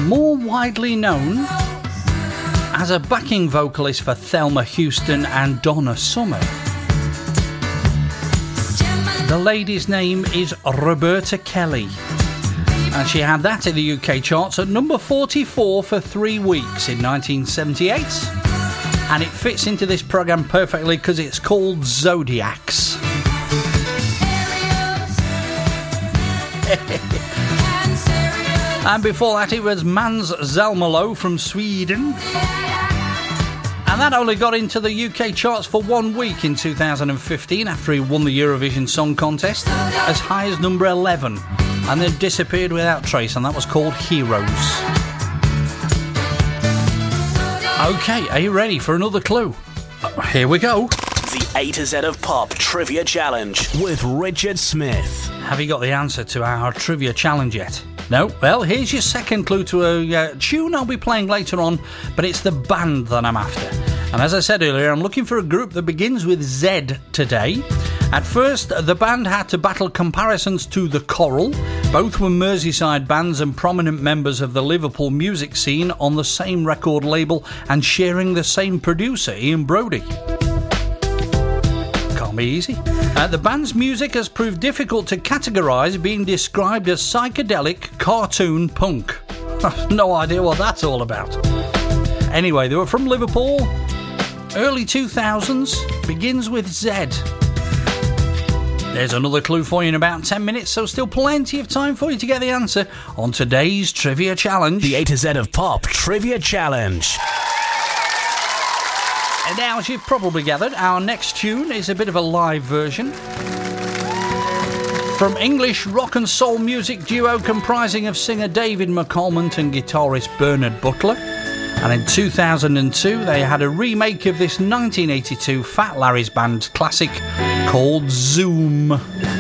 more widely known as a backing vocalist for Thelma Houston and Donna Summer. The lady's name is Roberta Kelly, and she had that in the UK charts at number 44 for 3 weeks in 1978, and it fits into this programme perfectly because it's called Zodiacs. And before that it was Måns Zelmerlöw from Sweden, and that only got into the UK charts for 1 week in 2015 after he won the Eurovision Song Contest as high as number 11, and then disappeared without trace, and that was called Heroes. Okay, are you ready for another clue? Here we go. The A to Z of Pop Trivia Challenge with Richard Smith. Have you got the answer to our trivia challenge yet? No? Well, here's your second clue to a tune I'll be playing later on, but it's the band that I'm after. And as I said earlier, I'm looking for a group that begins with Z today. At first, the band had to battle comparisons to The Coral. Both were Merseyside bands and prominent members of the Liverpool music scene on the same record label and sharing the same producer, Ian Brodie. Can't be easy. The band's music has proved difficult to categorise, being described as psychedelic cartoon punk. I've no idea what that's all about. Anyway, they were from Liverpool, early 2000s, begins with Z. There's another clue for you in about 10 minutes, so still plenty of time for you to get the answer on today's Trivia Challenge. The A to Z of Pop Trivia Challenge. And now, as you've probably gathered, our next tune is a bit of a live version from English rock and soul music duo comprising of singer David McCalmont and guitarist Bernard Butler. And in 2002, they had a remake of this 1982 Fat Larry's Band classic called Zoom.